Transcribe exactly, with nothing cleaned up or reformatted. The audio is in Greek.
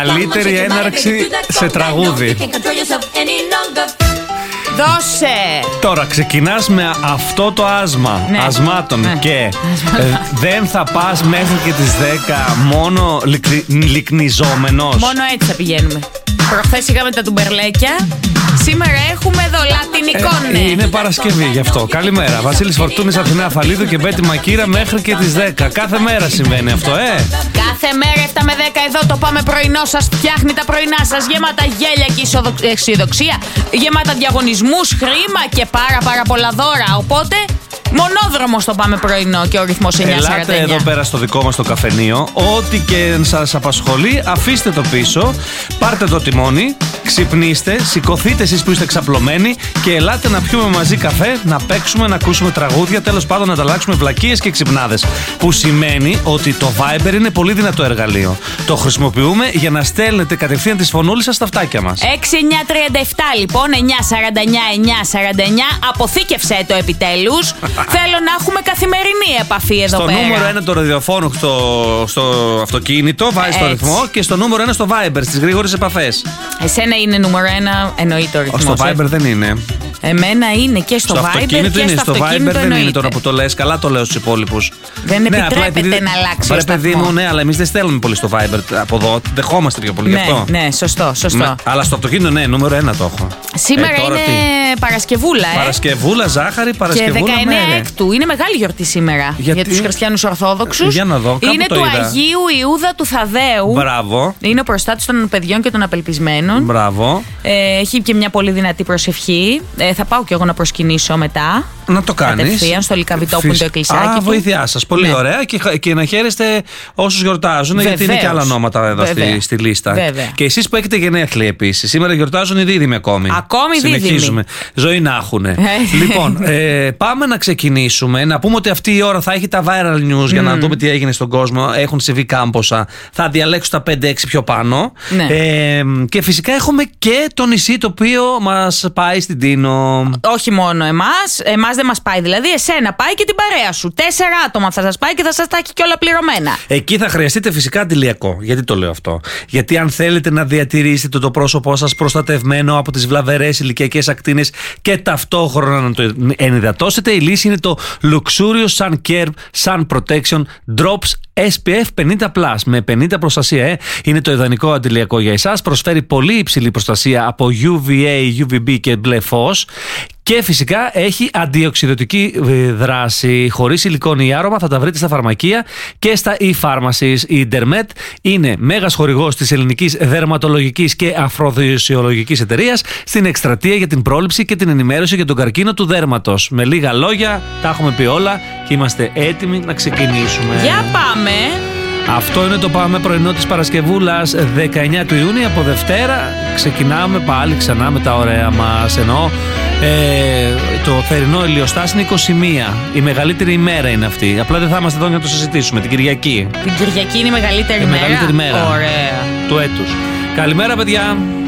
Καλύτερη έναρξη σε τραγούδι. Δώσε! Τώρα ξεκινάς με αυτό το άσμα, ναι. ασμάτων ναι. και ε, δεν θα πας μέχρι και τις δέκα μόνο λικρι, λικνιζόμενος. Μόνο έτσι θα πηγαίνουμε. Προχθές είχαμε τα τουμπερλέκια. Σήμερα έχουμε εδώ λατινικό, ναι. Ε, είναι Παρασκευή γι' αυτό. Καλημέρα. Βασίλης Φορτούνης, Αθηνά Αφαλίδου και Μπέτη Μακύρα μέχρι και τις δέκα. Κάθε μέρα συμβαίνει αυτό, ε. Κάθε μέρα εφτά με δέκα εδώ το πάμε πρωινό. Σας φτιάχνει τα πρωινά σας γεμάτα γέλια και αισιοδοξία. Γεμάτα διαγωνισμούς, χρήμα και πάρα πάρα πολλά δώρα. Οπότε μονόδρομος το πάμε πρωινό και ο ρυθμός εννιά σαράντα εννιά. Ελάτε εδώ πέρα στο δικό μας το καφενείο. Ό,τι και σας απασχολεί, αφήστε το πίσω. Πάρτε το τιμόνι, ξυπνήστε, σηκωθείτε εσείς που είστε ξαπλωμένοι και ελάτε να πιούμε μαζί καφέ, να παίξουμε, να ακούσουμε τραγούδια. Τέλος πάντων, να ανταλλάξουμε βλακίες και ξυπνάδες. Που σημαίνει ότι το Viber είναι πολύ δυνατό εργαλείο. Το χρησιμοποιούμε για να στέλνετε κατευθείαν τις φωνούλες σας στα αυτάκια μας. έξι εννιά τριάντα επτά λοιπόν, εννιά σαράντα εννιά εννιά σαράντα εννιά. Αποθήκευσέ το επιτέλους. Θέλω να έχουμε καθημερινή επαφή εδώ στο πέρα. Στο νούμερο ένα το ραδιοφώνου στο, στο αυτοκίνητο, βάζεις το ρυθμό και στο νούμερο ένα στο Viber, στις γρήγορες επαφές. Εσένα είναι νούμερο ένα, εννοεί το ρυθμό. Στο Viber δεν είναι. Εμένα είναι και στο, στο Viber αυτοκίνητο και είναι. στο, στο αυτοκίνητο Viber δεν εννοείται. είναι τώρα που το λες. Καλά το λέω στους υπόλοιπους. Δεν ναι, επιτρέπεται επειδή... να αλλάξει. Ρε παιδί μου, ναι, αλλά εμείς δεν στέλνουμε πολύ στο Viber από εδώ. Δεχόμαστε πιο πολύ ναι, γι' αυτό. Ναι, σωστό, σωστό. Με, αλλά στο αυτοκίνητο, ναι, νούμερο ένα το έχω. Σήμερα ε, είναι τι... Παρασκευούλα, ε. Παρασκευούλα, ζάχαρη, Παρασκευούλα. Και δεκαεννέα έκτου. Είναι μεγάλη γιορτή σήμερα. Γιατί... για τους χριστιανούς Ορθόδοξους. Για να δω. Είναι το του είδα. Αγίου Ιούδα του Θαδέου. Μπράβο. Είναι ο προστάτης των παιδιών και των απελπισμένων. Μπράβο. Ε, έχει και μια πολύ δυνατή προσευχή. Ε, θα πάω κι εγώ να προσκυνήσω μετά. Να το κάνεις. Κατευθείαν στο Λυκαβητό που είναι το εκκλησάκι. Α, του. βοήθειά σας. Πολύ ναι. ωραία. Και, και να χαίρεστε όσους γιορτάζουν, Βεβαίως. γιατί είναι και άλλα ονόματα εδώ στη, στη λίστα. Βέβαια. Και εσείς που έχετε γενέθλια επίσης. Σήμερα γιορτάζουν οι δίδυμοι ακόμη. Ακόμη δίδυμοι. Συνεχίζουμε. Ζωή να έχουν. Λοιπόν, ε, πάμε να ξεκινήσουμε. Να πούμε ότι αυτή η ώρα θα έχει τα viral news mm. για να δούμε τι έγινε στον κόσμο. Έχουν συμβεί κάμποσα. Θα διαλέξω τα πέντε έξι πιο πάνω. Ναι. Ε, και φυσικά έχουμε και το νησί το οποίο μας πάει στην Τίνο. Όχι μόνο εμάς. Εμάς δεν μας πάει δηλαδή. Εσένα πάει και την παρέα σου. Τέσσερα άτομα θα σας πάει και θα σας τα έχει και όλα πληρωμένα. Εκεί θα χρειαστείτε φυσικά αντιλιακό. Γιατί το λέω αυτό? Γιατί αν θέλετε να διατηρήσετε το πρόσωπό σας προστατευμένο από τις βλαβερές ηλικιακές ακτίνες και ταυτόχρονα να το ενυδατώσετε, η λύση είναι το Luxurious Sun Care Sun Protection Drops ες πι εφ πενήντα πλας με πενήντα προστασία. Ε. Είναι το ιδανικό αντιλιακό για εσάς. Προσφέρει πολύ υψηλή προστασία από γιου βι έι, γιου βι μπι και μπλε φως. Και φυσικά έχει αντιοξυδωτική δράση. Χωρίς σιλικόνη ή άρωμα θα τα βρείτε στα φαρμακεία και στα e-pharmacies. Η Dermet είναι μέγας χορηγός της ελληνικής δερματολογικής και αφροδισιολογικής εταιρείας στην εκστρατεία για την πρόληψη και την ενημέρωση για τον καρκίνο του δέρματος. Με λίγα λόγια, τα έχουμε πει όλα και είμαστε έτοιμοι να ξεκινήσουμε. Για πάμε! Αυτό είναι το Πάμε πρωινό της Παρασκευούλας δεκαεννιά του Ιούνιου. Από Δευτέρα ξεκινάμε πάλι ξανά με τα ωραία μας. Ενώ ε, το θερινό ηλιοστάσιο είναι είκοσι μία. Η μεγαλύτερη ημέρα είναι αυτή. Απλά δεν θα είμαστε εδώ για να το συζητήσουμε. Την Κυριακή. Την Κυριακή είναι η μεγαλύτερη, η μέρα. μεγαλύτερη μέρα Ωραία. του έτους. Καλημέρα, παιδιά.